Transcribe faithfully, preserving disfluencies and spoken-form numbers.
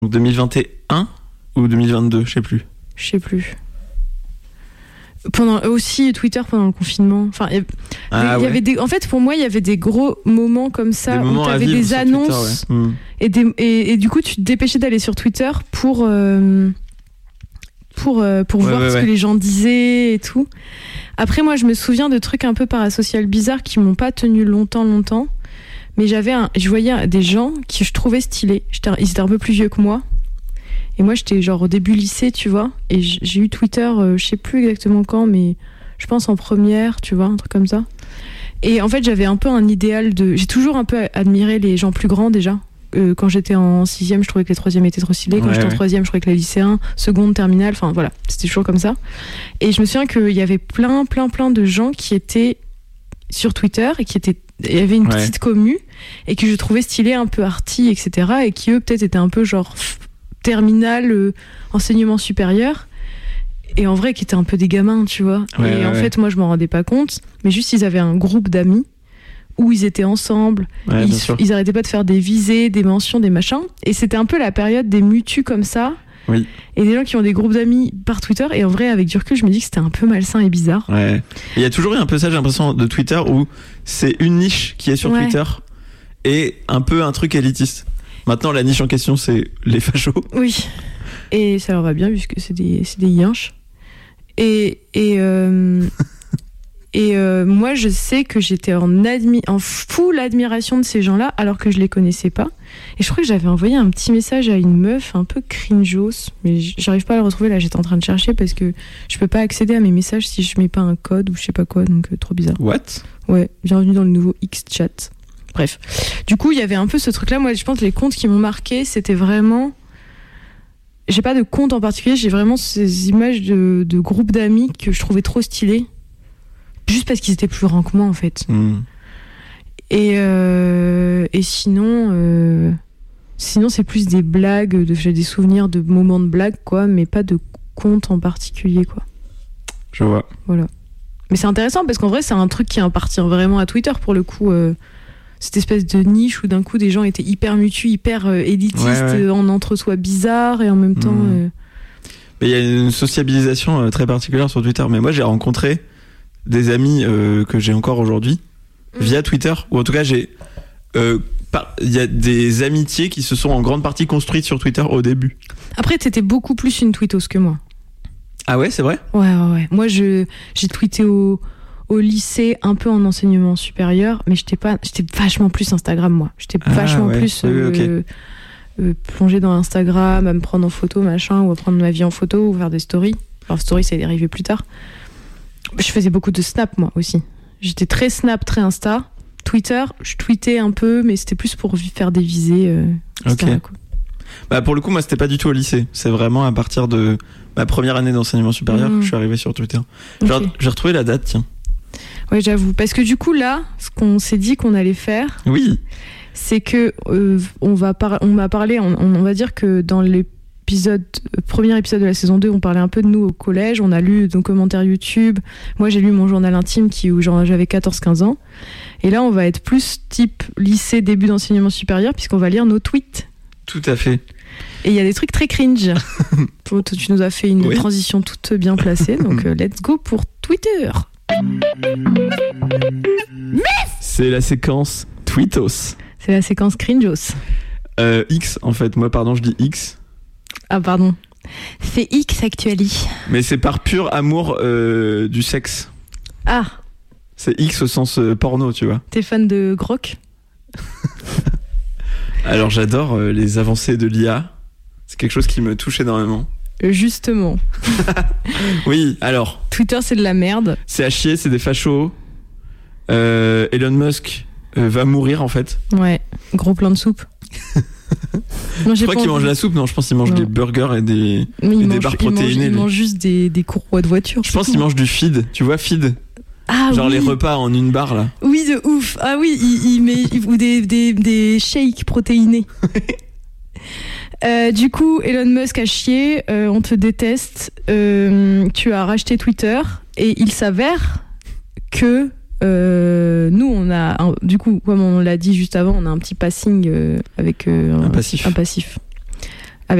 deux mille vingt et un ou deux mille vingt-deux, je sais plus. Je sais plus. Pendant aussi Twitter pendant le confinement. Enfin, il y, ah, y ouais. avait des. En fait, pour moi, il y avait des gros moments comme ça des où tu avais des annonces Twitter, ouais. mmh. et, des, et, et du coup, tu te dépêchais d'aller sur Twitter pour euh, pour euh, pour ouais, voir ouais, ce ouais. que les gens disaient et tout. Après, moi, je me souviens de trucs un peu parasocial bizarres qui m'ont pas tenu longtemps, longtemps. Mais j'avais, un, je voyais des gens qui je trouvais stylés. J'étais, ils étaient un peu plus vieux que moi. Et moi, j'étais genre au début lycée, tu vois. Et j'ai eu Twitter, euh, je sais plus exactement quand, mais je pense en première, tu vois, un truc comme ça. Et en fait, j'avais un peu un idéal de... J'ai toujours un peu admiré les gens plus grands, déjà. Euh, quand j'étais en sixième, je trouvais que les troisièmes étaient trop stylés. Quand ouais, j'étais ouais. en troisième, je trouvais que les lycéens, seconde, terminale, enfin voilà, c'était toujours comme ça. Et je me souviens qu'il y avait plein, plein, plein de gens qui étaient sur Twitter et qui étaient... Il y avait une ouais. petite commu et que je trouvais stylé, un peu arty, et cetera. Et qui, eux, peut-être étaient un peu genre... terminale, euh, enseignement supérieur, et en vrai qui étaient un peu des gamins, tu vois. Ouais, et ouais, en ouais. fait, moi je m'en rendais pas compte, mais juste ils avaient un groupe d'amis où ils étaient ensemble, ouais, ils, ils arrêtaient pas de faire des visées, des mentions, des machins, et c'était un peu la période des mutus comme ça. Oui. Et des gens qui ont des groupes d'amis par Twitter, et en vrai avec du recul je me dis que c'était un peu malsain et bizarre. Ouais. Il y a toujours eu un peu ça, j'ai l'impression, de Twitter où c'est une niche qui est sur ouais. Twitter et un peu un truc élitiste. Maintenant, la niche en question, c'est les fachos. Oui. Et ça leur va bien, puisque c'est des, c'est des yinches. Et, et, euh, et euh, moi, je sais que j'étais en, admi- en full admiration de ces gens-là, alors que je les connaissais pas. Et je crois que j'avais envoyé un petit message à une meuf un peu cringeos, mais j'arrive pas à le retrouver. Là, j'étais en train de chercher parce que je peux pas accéder à mes messages si je mets pas un code ou je sais pas quoi, donc euh, trop bizarre. What ? Ouais, bienvenue dans le nouveau X-Chat. Bref. Du coup, il y avait un peu ce truc-là. Moi, je pense que les comptes qui m'ont marqué, c'était vraiment... J'ai pas de compte en particulier, j'ai vraiment ces images de, de groupes d'amis que je trouvais trop stylés. Juste parce qu'ils étaient plus grands que moi, en fait. mmh. Et, euh, et sinon... Euh, sinon, c'est plus des blagues, de, j'ai des souvenirs de moments de blagues, quoi, mais pas de compte en particulier, quoi. Je vois. Voilà. Mais c'est intéressant, parce qu'en vrai, c'est un truc qui appartient vraiment à Twitter, pour le coup... Euh, cette espèce de niche où d'un coup des gens étaient hyper mutus, hyper euh, élitistes, ouais, ouais. Euh, en entre-soi bizarre et en même temps... Mmh. Euh... Mais il y a une sociabilisation euh, très particulière sur Twitter. Mais moi, j'ai rencontré des amis euh, que j'ai encore aujourd'hui mmh. via Twitter. Ou en tout cas, j'ai... Euh, par... y a des amitiés qui se sont en grande partie construites sur Twitter au début. Après, t'étais beaucoup plus une tweetos que moi. Ah ouais, c'est vrai ? Ouais, ouais, ouais. Moi, je, j'ai tweeté au... au lycée, un peu en enseignement supérieur, mais j'étais pas, j'étais vachement plus Instagram, moi. J'étais ah, vachement ouais. plus oui, euh, okay. euh, plongée dans Instagram, à me prendre en photo, machin, ou à prendre ma vie en photo, ou faire des stories. Alors, stories, ça est arrivé plus tard. Je faisais beaucoup de Snap, moi, aussi. J'étais très Snap, très Insta. Twitter, je tweetais un peu, mais c'était plus pour faire des visées, euh, et cetera, ok. quoi. Bah, pour le coup, moi, c'était pas du tout au lycée. C'est vraiment à partir de ma première année d'enseignement supérieur mmh. que je suis arrivé sur Twitter. Okay. J'ai, j'ai retrouvé la date, tiens. Ouais, j'avoue. Parce que du coup, là, ce qu'on s'est dit qu'on allait faire, oui. c'est que euh, on va par- on m'a parlé, on, on va dire que dans l'épisode, euh, premier épisode de la saison deux, on parlait un peu de nous au collège, on a lu nos commentaires YouTube. Moi, j'ai lu mon journal intime qui, où genre, j'avais quatorze quinze ans. Et là, on va être plus type lycée, début d'enseignement supérieur, puisqu'on va lire nos tweets. Tout à fait. Et il y a des trucs très cringe. Tu nous as fait une oui. transition toute bien placée, donc euh, let's go pour Twitter. C'est la séquence Tweetos. C'est la séquence cringeos. Euh, X, en fait. Moi, pardon, je dis X. Ah, pardon. C'est X, actually. Mais c'est par pur amour euh, du sexe. Ah. C'est X au sens euh, porno, tu vois. T'es fan de Grok ? Alors, j'adore euh, les avancées de l'I A. C'est quelque chose qui me touche énormément. Justement. Oui, alors. Twitter, c'est de la merde. C'est à chier, c'est des fachos. Euh, Elon Musk euh, va mourir, en fait. Ouais, gros plein de soupe. Non, je crois qu'il mange la soupe, non, je pense qu'il mange non. des burgers et des, et mange, des barres protéinées. Il mange, il mange juste des, des courroies de voiture. Je pense tout. qu'il mange du feed, tu vois, feed. Ah, genre oui. les repas en une barre, là. Oui, de ouf. Ah oui, il, il met, ou des, des, des shakes protéinés. Euh, du coup, Elon Musk a chié, euh, on te déteste, euh, tu as racheté Twitter, et il s'avère que euh, nous, on a, un, du coup, comme on l'a dit juste avant, on a un petit passing euh, avec euh, un, un passif. Un passif.